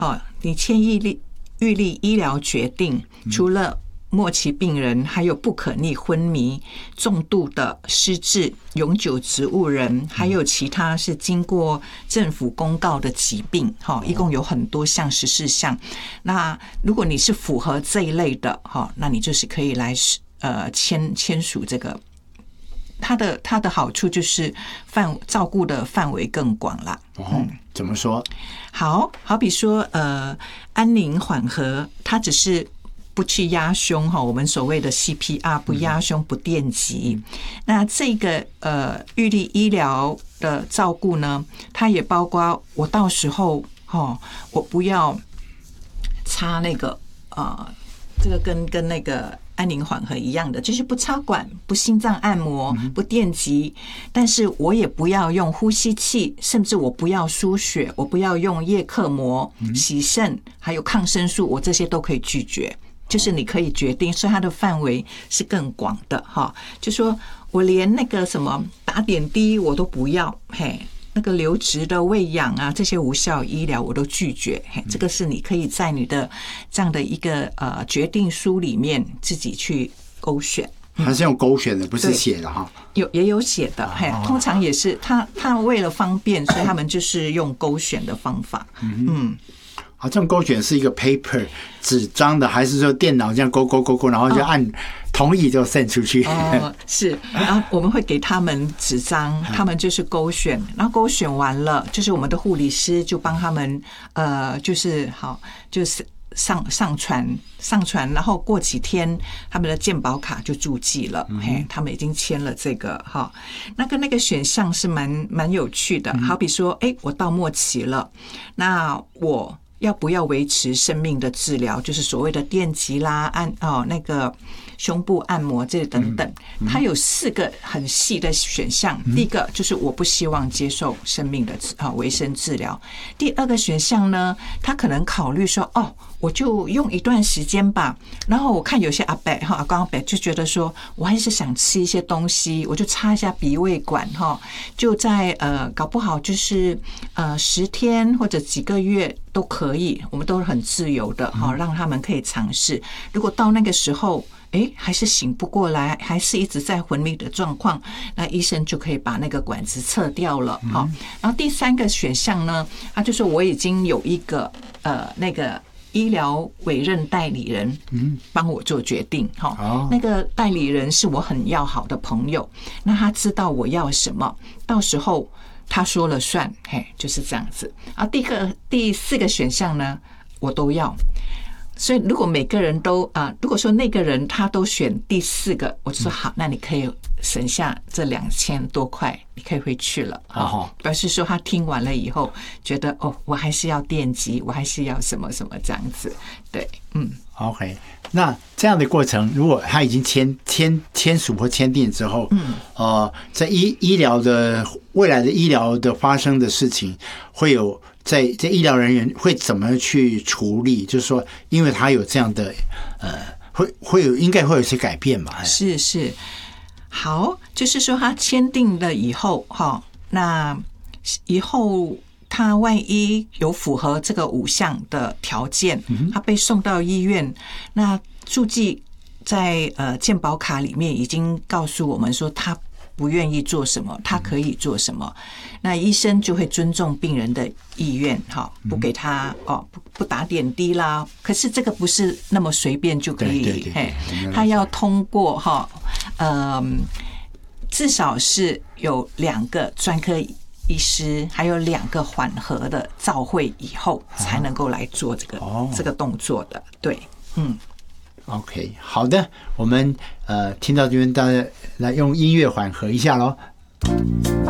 你签预立医疗决定，除了末期病人，还有不可逆昏迷、重度的失智、永久植物人，还有其他是经过政府公告的疾病，一共有很多项14项。那如果你是符合这一类的，那你就是可以来签署这个。它的好处就是照顾的范围更广啦。 怎么说？好比说安宁缓和，它只是不去压胸，我们所谓的 CPR 不压胸不电击。那这个预立医疗的照顾呢，它也包括我到时候我不要插那个这个跟那个安宁缓和一样的，就是不插管、不心脏按摩、不电击，但是我也不要用呼吸器，甚至我不要输血，我不要用叶克膜、洗肾，还有抗生素，我这些都可以拒绝。就是你可以决定，所以它的范围是更广的哈。就说我连那个什么打点滴我都不要，那个留职的喂养啊，这些无效医疗我都拒绝。这个是你可以在你的这样的一个决定书里面自己去勾选。 还是用勾选的，不是写的哈。 也有写的，通常也是他为了方便，所以他们就是用勾选的方法。 好，这种勾选是一个 paper 纸张的，还是说电脑这样勾，然后就按同意就 send 出去？ 是，然后我们会给他们纸张，他们就是勾选，然后勾选完了，就是我们的护理师就帮他们就是上传，然后过几天他们的健保卡就注记了，他们已经签了这个哈。那个选项是蛮有趣的，好比说，我到末期了，那我要不要维持生命的治疗，就是所谓的电击啦、那个胸部按摩这等等，它有4个很细的选项。第一个就是我不希望接受生命的维生治疗。第2个选项呢，他可能考虑说，我就用一段时间吧。然后我看有些阿公阿伯就觉得说，我还是想吃一些东西，我就插一下鼻胃管就在搞不好就是10天或者几个月都可以，我们都是很自由的让他们可以尝试。如果到那个时候还是醒不过来，还是一直在昏迷的状况，那医生就可以把那个管子撤掉了。然后第3个选项呢，他就说我已经有一个那个医疗委任代理人帮我做决定。那个代理人是我很要好的朋友，那他知道我要什么，到时候他说了算，就是这样子。第4个选项呢，我都要。所以如果每个人都如果说那个人他都选第4个，我就说好，那你可以省下这2000多块，你可以回去了。表示说他听完了以后觉得我还是要电击，我还是要什么什么这样子。对 ，OK。那这样的过程，如果他已经签署或签订之后，在医疗的未来的医疗的发生的事情，会有在医疗人员会怎么去处理？就是说，因为他有这样的应该会有一些改变吧？ 是，好，就是说他签订了以后，那以后他万一有符合这个5项的条件，他被送到医院，那注记在健保卡里面已经告诉我们说他不愿意做什么，他可以做什么，那医生就会尊重病人的意愿，不给他不打点滴啦。可是这个不是那么随便就可以，他要通过至少是有2个专科医师，还有2个缓和的照会以后，才能够来做这个动作的。对 ，OK， 好的，我们听到这边，大家来用音乐缓和一下咯。